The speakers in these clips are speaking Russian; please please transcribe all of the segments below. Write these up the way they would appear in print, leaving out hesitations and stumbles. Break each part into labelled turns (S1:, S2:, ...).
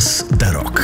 S1: Голос дорог.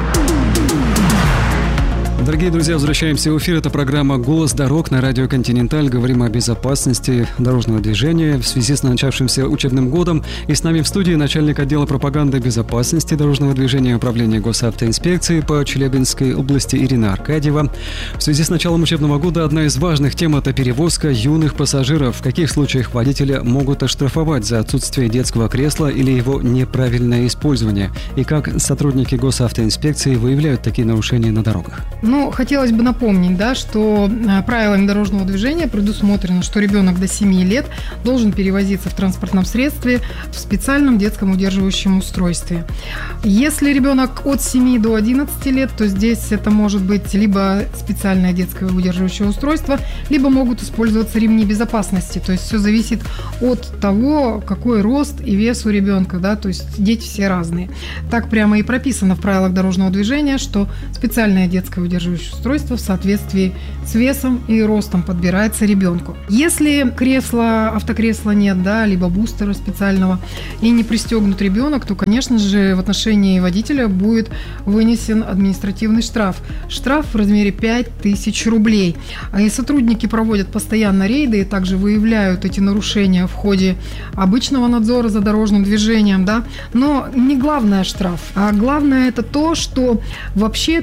S2: Дорогие друзья, возвращаемся в эфир. Это программа «Голос дорог» на радио «Континенталь». Говорим о безопасности дорожного движения в связи с начавшимся учебным годом. И с нами в студии начальник отдела пропаганды безопасности дорожного движения Управления госавтоинспекции по Челябинской области Ирина Аркадьева. В связи с началом учебного года одна из важных тем – это перевозка юных пассажиров. В каких случаях водителя могут оштрафовать за отсутствие детского кресла или его неправильное использование? И как сотрудники госавтоинспекции выявляют такие нарушения на дорогах?
S3: Хотелось бы напомнить, что правилами дорожного движения предусмотрено, что ребенок до 7 лет должен перевозиться в транспортном средстве в специальном детском удерживающем устройстве. Если ребенок от 7 до 11 лет, то здесь это может быть либо специальное детское удерживающее устройство, либо могут использоваться ремни безопасности. То есть все зависит от того, какой рост и вес у ребенка, то есть дети все разные. Так прямо и прописано в правилах дорожного движения, что специальное детское удерживающее устройство в соответствии с весом и ростом подбирается ребенку. Если автокресла нет, либо бустера специального и не пристегнут ребенок, то, конечно же, в отношении водителя будет вынесен административный штраф. Штраф в размере 5000 рублей. И сотрудники проводят постоянно рейды и также выявляют эти нарушения в ходе обычного надзора за дорожным движением. Но не главное штраф, а главное это то, что вообще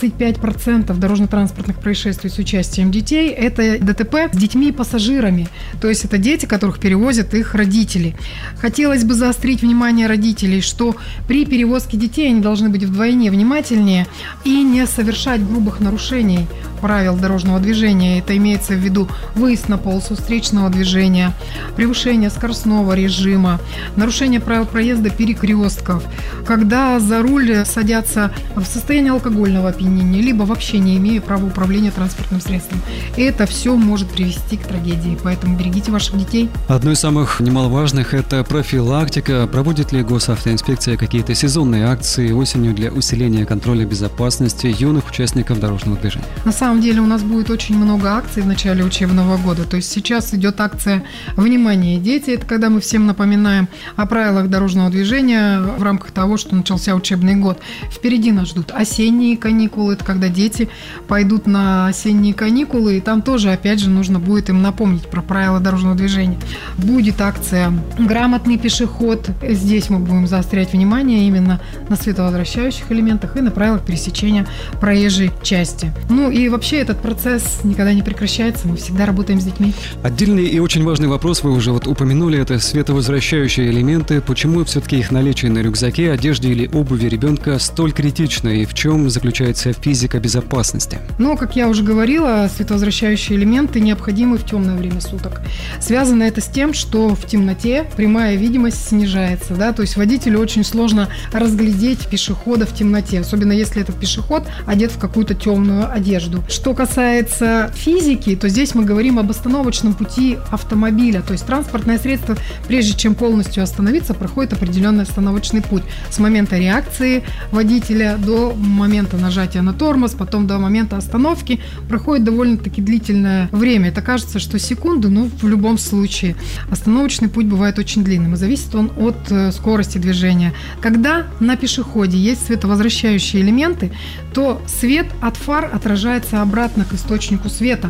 S3: 35% дорожно-транспортных происшествий с участием детей – это ДТП с детьми и пассажирами. То есть это дети, которых перевозят их родители. Хотелось бы заострить внимание родителей, что при перевозке детей они должны быть вдвойне внимательнее и не совершать грубых нарушений правил дорожного движения. Это имеется в виду выезд на полосу встречного движения, превышение скоростного режима, нарушение правил проезда перекрестков, когда за руль садятся в состоянии алкогольного опьянения, либо вообще не имея права управления транспортным средством. Это все может привести к трагедии, поэтому берегите ваших детей.
S2: Одно из самых немаловажных – это профилактика. Проводит ли госавтоинспекция какие-то сезонные акции осенью для усиления контроля безопасности юных участников дорожного движения?
S3: На самом деле у нас будет очень много акций в начале учебного года. То есть сейчас идет акция «Внимание, дети!». Это когда мы всем напоминаем о правилах дорожного движения в рамках того, что начался учебный год. Впереди нас ждут осенние каникулы. Это когда дети пойдут на осенние каникулы, и там тоже, опять же, нужно будет им напомнить про правила дорожного движения. Будет акция «Грамотный пешеход». Здесь мы будем заострять внимание именно на световозвращающих элементах и на правилах пересечения проезжей части. И вообще этот процесс никогда не прекращается, мы всегда работаем с детьми.
S2: Отдельный и очень важный вопрос вы уже упомянули, это световозвращающие элементы. Почему все-таки их наличие на рюкзаке, одежде или обуви ребенка столь критично, и в чем заключается физика безопасности?
S3: Как я уже говорила, световозвращающие элементы необходимы в темное время суток. Связано это с тем, что в темноте прямая видимость снижается, то есть водителю очень сложно разглядеть пешехода в темноте, особенно если этот пешеход одет в какую-то темную одежду. Что касается физики, то здесь мы говорим об остановочном пути автомобиля, то есть транспортное средство, прежде чем полностью остановиться, проходит определенный остановочный путь с момента реакции водителя до момента нажатия на тормоз, потом до момента остановки проходит довольно-таки длительное время. Это кажется, что секунду, но в любом случае остановочный путь бывает очень длинным, и зависит он от скорости движения. Когда на пешеходе есть световозвращающие элементы, то свет от фар отражается обратно к источнику света,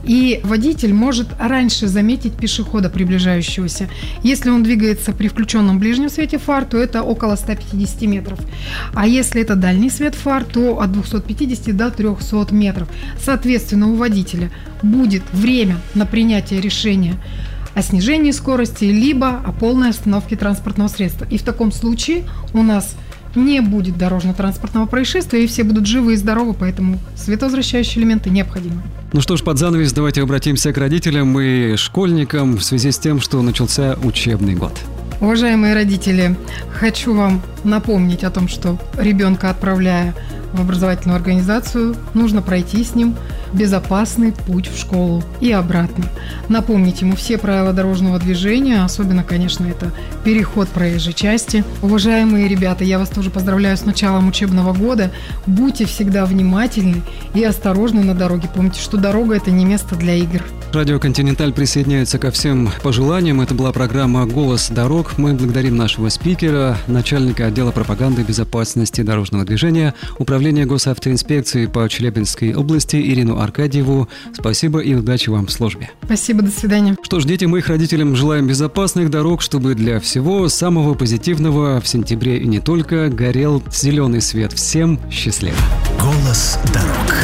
S3: и водитель может раньше заметить пешехода, приближающегося. Если он двигается при включенном ближнем свете фар, то это около 150 метров. А если это дальний свет фар, то от 250 до 300 метров. Соответственно, у водителя будет время на принятие решения о снижении скорости, либо о полной остановке транспортного средства. И в таком случае у нас не будет дорожно-транспортного происшествия, и все будут живы и здоровы, поэтому световозвращающие элементы необходимы.
S2: Что ж, под занавес давайте обратимся к родителям и школьникам в связи с тем, что начался учебный год.
S3: Уважаемые родители, хочу вам напомнить о том, что ребенка, отправляя в образовательную организацию, нужно пройти с ним безопасный путь в школу и обратно. Напомнить ему все правила дорожного движения, особенно, конечно, это переход проезжей части. Уважаемые ребята, я вас тоже поздравляю с началом учебного года. Будьте всегда внимательны и осторожны на дороге. Помните, что дорога – это не место для игр.
S2: Радио «Континенталь» присоединяется ко всем пожеланиям. Это была программа «Голос дорог». Мы благодарим нашего спикера, начальника отдела пропаганды и безопасности дорожного движения Управления госавтоинспекции по Челябинской области Ирину Аркадьеву. Спасибо и удачи вам в службе.
S3: Спасибо, до свидания.
S2: Что ж, детям и их родителям желаем безопасных дорог, чтобы для всего самого позитивного в сентябре и не только горел зеленый свет. Всем счастливо.
S1: Голос дорог.